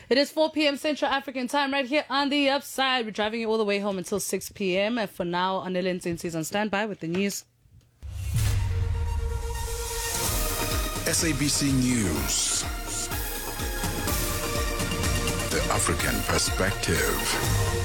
It is 4 p.m. Central African time right here on the Upside. We're driving you all the way home until 6 p.m. And for now, Anil Nsinsi is on standby with the news. SABC News. The African Perspective.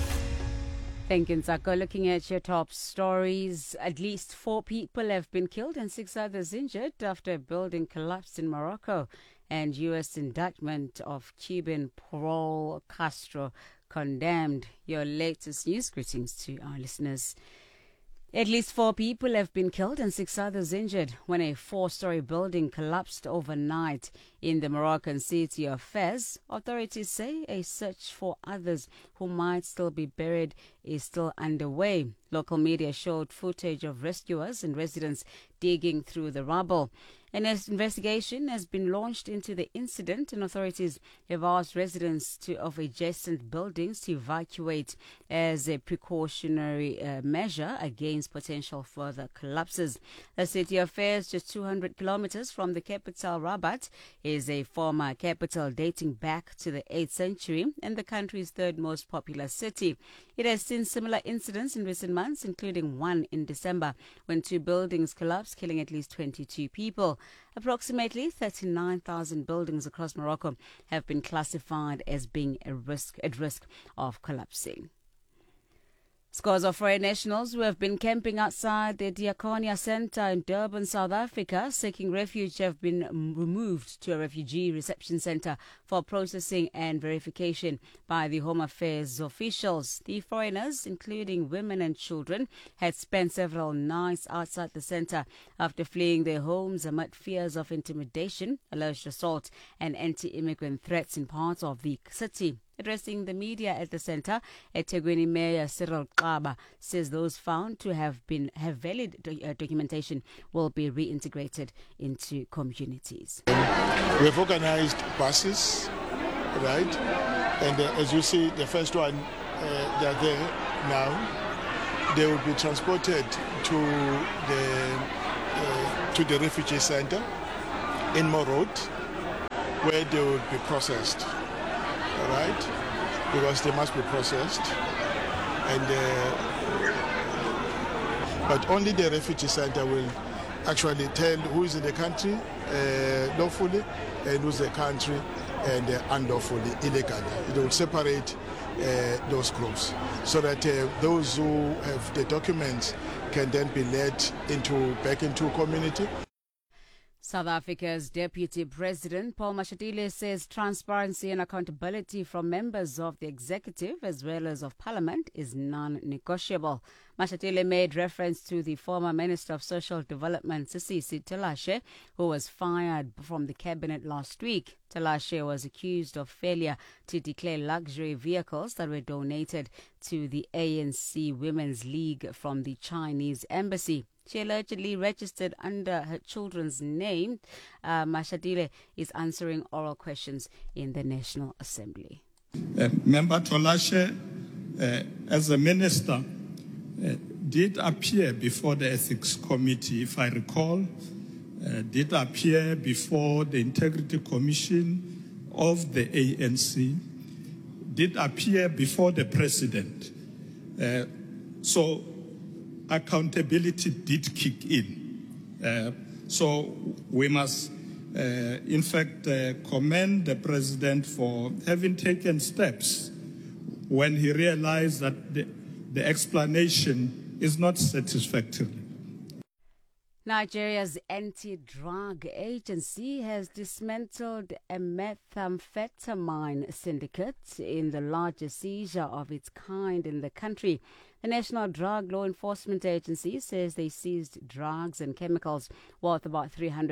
Thank you, Nsako. Looking at your top stories, at least 4 people have been killed and 6 others injured after a building collapsed in Morocco, and U.S. indictment of Cuban Raul Castro condemned. Your latest news. Greetings to our listeners. At least 4 people have been killed and 6 others injured when a 4-story building collapsed overnight in the Moroccan city of Fez. Authorities say a search for others who might still be buried is still underway. Local media showed footage of rescuers and residents digging through the rubble. An investigation has been launched into the incident, and authorities have asked residents of adjacent buildings to evacuate as a precautionary measure against potential further collapses. The city of Fez, just 200 kilometers from the capital Rabat, is a former capital dating back to the 8th century and the country's third most popular city. It has seen similar incidents in recent months, including one in December when 2 buildings collapsed, killing at least 22 people. Approximately 39,000 buildings across Morocco have been classified as being at risk of collapsing. Scores of foreign nationals who have been camping outside the Diakonia Centre in Durban, South Africa, seeking refuge have been removed to a refugee reception centre for processing and verification by the Home Affairs officials. The foreigners, including women and children, had spent several nights outside the centre after fleeing their homes amid fears of intimidation, alleged assault and anti-immigrant threats in parts of the city. Addressing the media at the centre, eThekwini Mayor Cyril Xaba says those found to have valid documentation will be reintegrated into communities. We have organized buses, right? And as you see, the first one, they are there now. They will be transported to the refugee center in Morod, where they will be processed. All right, because they must be processed, and but only the refugee center will actually tell who is in the country lawfully and who's in the country and unlawfully, illegally. It will separate those groups so that those who have the documents can then be led back into community. South Africa's Deputy President Paul Mashatile says transparency and accountability from members of the executive as well as of parliament is non-negotiable. Mashatile made reference to the former Minister of Social Development, Sisisi Telashe, who was fired from the cabinet last week. Telashe was accused of failure to declare luxury vehicles that were donated to the ANC Women's League from the Chinese embassy. She allegedly registered under her children's name. Mashatile is answering oral questions in the National Assembly. Member Telashe, as a minister, did appear before the Ethics Committee, if I recall, did appear before the Integrity Commission of the ANC, did appear before the President. So accountability did kick in. So we must, in fact, commend the President for having taken steps when he realized that the explanation is not satisfactory. Nigeria's anti-drug agency has dismantled a methamphetamine syndicate in the largest seizure of its kind in the country. The National Drug Law Enforcement Agency says they seized drugs and chemicals worth about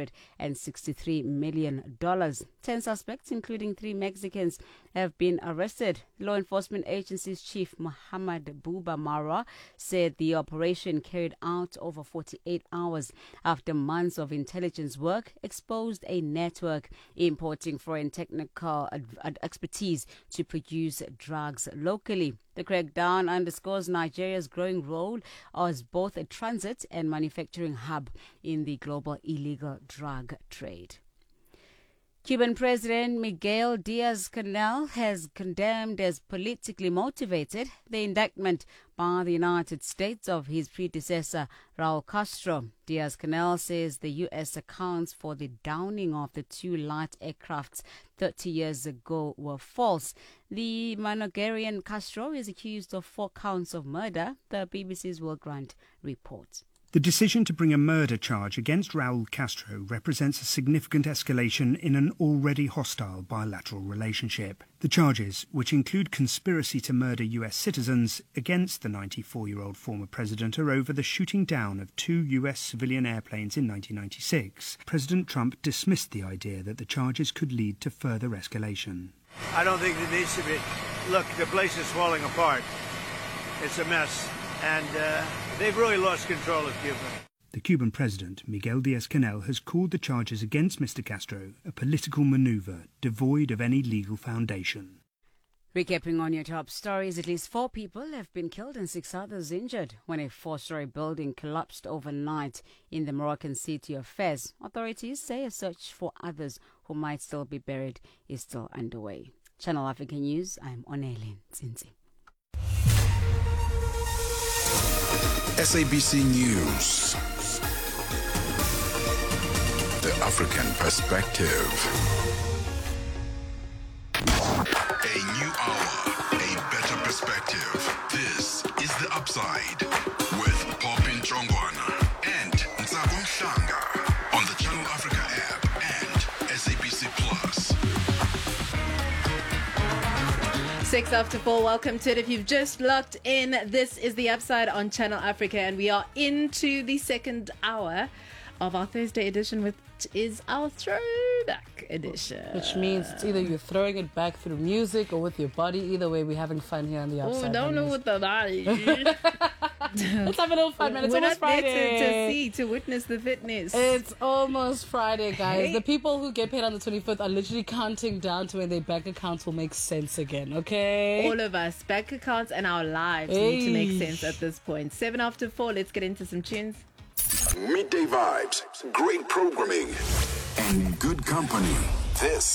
$363 million. 10 suspects, including 3 Mexicans, have been arrested. The law enforcement agency's chief, Muhammad Buba Marwa, said the operation, carried out over 48 hours after months of intelligence work, exposed a network importing foreign technical expertise to produce drugs locally. The crackdown underscores Nigeria's growing role as both a transit and manufacturing hub in the global illegal drug trade. Cuban President Miguel Diaz-Canel has condemned as politically motivated the indictment by the United States of his predecessor, Raul Castro. Diaz-Canel says the U.S. accounts for the downing of the two light aircrafts 30 years ago were false. The Managarian Castro is accused of 4 counts of murder, the BBC's Will Grant reports. The decision to bring a murder charge against Raul Castro represents a significant escalation in an already hostile bilateral relationship. The charges, which include conspiracy to murder US citizens against the 94-year-old former president, are over the shooting down of 2 US civilian airplanes in 1996. President Trump dismissed the idea that the charges could lead to further escalation. I don't think it needs to be. Look, the place is falling apart. It's a mess. And they've really lost control of Cuba. The Cuban president, Miguel Diaz-Canel, has called the charges against Mr. Castro a political maneuver devoid of any legal foundation. Recapping on your top stories, at least 4 people have been killed and 6 others injured when a 4-story building collapsed overnight in the Moroccan city of Fez. Authorities say a search for others who might still be buried is still underway. Channel Africa News, I'm Onelin Zinzi. SABC News. The African Perspective. A new hour, a better perspective. This is The Upside with Popin Chongwana and Ntsako Mhlanga on the Channel Africa app and SABC Plus. 4:06, welcome to it. If you've just locked in, this is The Upside on Channel Africa, and we are into the second hour of our Thursday edition, which is our throwback edition. Which means it's either you're throwing it back through music or with your body. Either way, we're having fun here on The Upside. Oh, don't know what the body. Let's have a little fun, man. It's We're almost not there Friday. to witness the fitness. It's almost Friday, guys. Hey. The people who get paid on the 25th are literally counting down to when their bank accounts will make sense again, okay? All of us, bank accounts and our lives need to make sense at this point. 4:07, let's get into some tunes. Midday vibes, great programming, and good company. This